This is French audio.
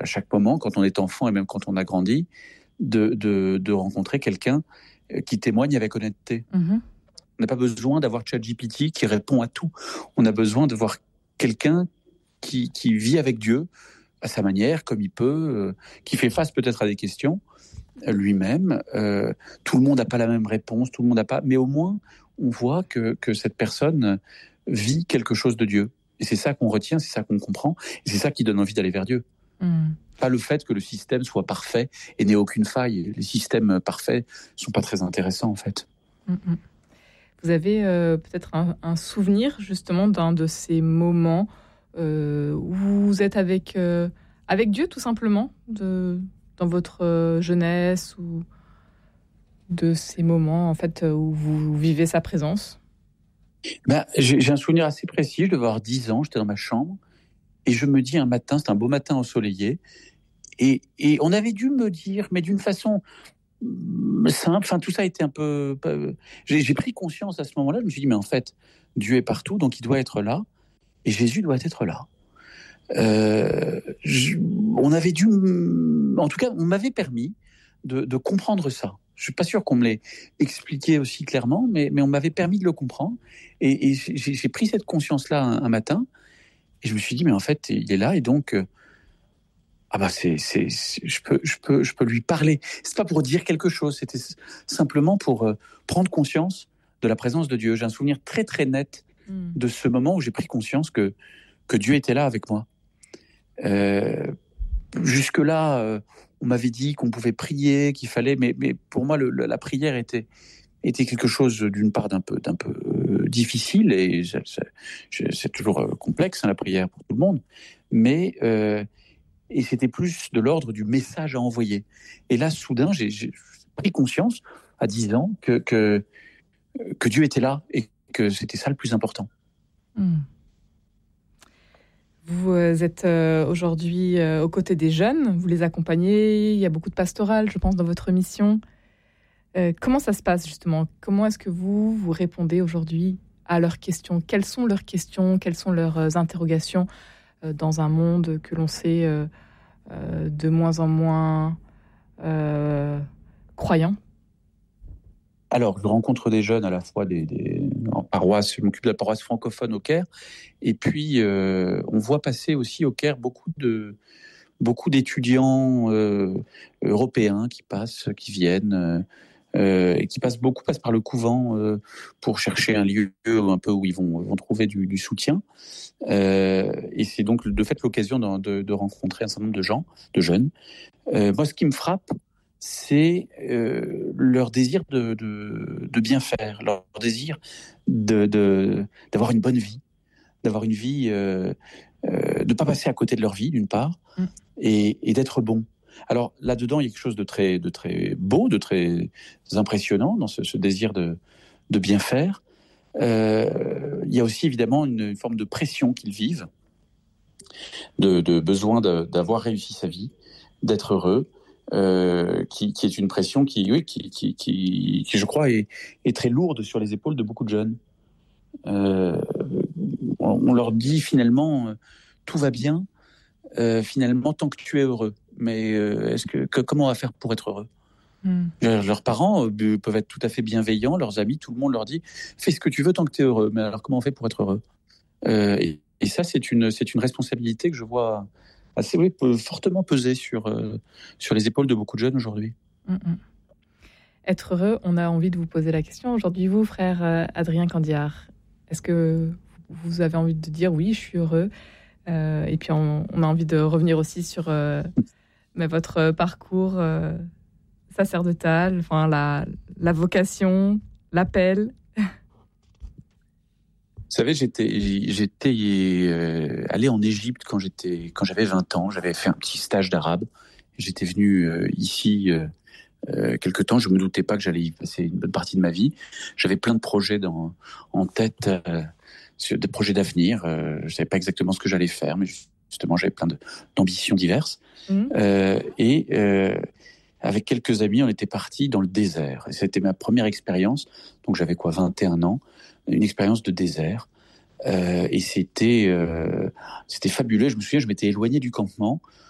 chaque moment, quand on est enfant et même quand on a grandi, de rencontrer quelqu'un qui témoigne avec honnêteté. Mm-hmm. On n'a pas besoin d'avoir ChatGPT qui répond à tout. On a besoin de voir quelqu'un qui vit avec Dieu à sa manière, comme il peut, qui fait face peut-être à des questions lui-même. Tout le monde n'a pas la même réponse, tout le monde n'a pas... Mais au moins, on voit que cette personne vit quelque chose de Dieu. Et c'est ça qu'on retient, c'est ça qu'on comprend, et c'est ça qui donne envie d'aller vers Dieu. Pas le fait que le système soit parfait et n'ait aucune faille. Les systèmes parfaits ne sont pas très intéressants, en fait. Vous avez peut-être un souvenir, justement, d'un de ces moments où vous êtes avec Dieu, tout simplement, dans votre jeunesse, ou de ces moments, en fait, où vous vivez sa présence? J'ai un souvenir assez précis. Je devais avoir 10 ans, j'étais dans ma chambre, et je me dis un matin, c'est un beau matin ensoleillé, et on avait dû me dire, mais d'une façon simple, enfin tout ça a été un peu... J'ai pris conscience à ce moment-là, je me suis dit, mais en fait, Dieu est partout, donc il doit être là, et Jésus doit être là. On avait dû... En tout cas, on m'avait permis de comprendre ça. Je ne suis pas sûr qu'on me l'ait expliqué aussi clairement, mais on m'avait permis de le comprendre. Et j'ai pris cette conscience-là un matin, et je me suis dit, mais en fait, il est là, et donc... je peux lui parler. C'est pas pour dire quelque chose, c'était simplement pour prendre conscience de la présence de Dieu. J'ai un souvenir très très net de ce moment où j'ai pris conscience que Dieu était là avec moi. Jusque-là, on m'avait dit qu'on pouvait prier, qu'il fallait, mais pour moi, la prière était quelque chose d'une part d'un peu difficile, et c'est toujours complexe, hein, la prière pour tout le monde, mais et c'était plus de l'ordre du message à envoyer. Et là, soudain, j'ai pris conscience, à 10 ans, que Dieu était là et que c'était ça le plus important. Vous êtes aujourd'hui aux côtés des jeunes, vous les accompagnez, il y a beaucoup de pastoral, je pense, dans votre mission. Comment ça se passe, justement? Comment est-ce que vous répondez aujourd'hui à leurs questions? Quelles sont leurs questions? Quelles sont leurs interrogations dans un monde que l'on sait de moins en moins croyant? Alors, je rencontre des jeunes à la fois en paroisse. Je m'occupe de la paroisse francophone au Caire, et puis on voit passer aussi au Caire beaucoup d'étudiants européens qui viennent, et qui passent par le couvent pour chercher un lieu un peu où ils vont trouver du soutien. Et c'est donc de fait l'occasion de rencontrer un certain nombre de jeunes. Moi, ce qui me frappe, c'est leur désir de bien faire, leur désir d'avoir une bonne vie, d'avoir une vie, de ne pas passer à côté de leur vie, d'une part, et d'être bon. Alors là-dedans, il y a quelque chose de très beau, de très impressionnant dans ce désir de bien faire. Il y a aussi évidemment une forme de pression qu'ils vivent, de besoin d'avoir réussi sa vie, d'être heureux, qui est une pression qui je crois est très lourde sur les épaules de beaucoup de jeunes. On leur dit finalement tout va bien, finalement tant que tu es heureux. Mais comment on va faire pour être heureux? Leurs parents peuvent être tout à fait bienveillants, leurs amis, tout le monde leur dit fais ce que tu veux tant que tu es heureux. Mais alors comment on fait pour être heureux? Et ça, c'est une responsabilité que je vois assez fortement peser sur les épaules de beaucoup de jeunes aujourd'hui. Être heureux, on a envie de vous poser la question aujourd'hui, vous, frère Adrien Candiard. Est-ce que vous avez envie de dire oui, je suis heureux? Et puis on a envie de revenir aussi sur votre parcours sacerdotal, enfin la vocation, l'appel. Vous savez, j'étais allé en Égypte quand j'avais 20 ans. J'avais fait un petit stage d'arabe. J'étais venu ici quelque temps. Je me doutais pas que j'allais y passer une bonne partie de ma vie. J'avais plein de projets en tête, des projets d'avenir. Je savais pas exactement ce que j'allais faire, mais justement, j'avais plein d'ambitions diverses. Avec quelques amis, on était partis dans le désert. Et c'était ma première expérience. Donc j'avais 21 ans, une expérience de désert. Et c'était fabuleux. Je me souviens, je m'étais éloigné du campement